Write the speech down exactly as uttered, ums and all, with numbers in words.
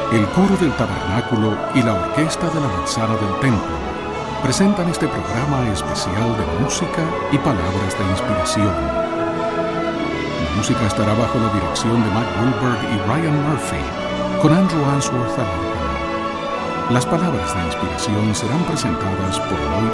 El coro del tabernáculo y la orquesta de la manzana del templo presentan este programa especial de música y palabras de inspiración. La música estará bajo la dirección de Matt Wilberg y Ryan Murphy, con Andrew Answorth al órgano. Las palabras de inspiración serán presentadas por Lloyd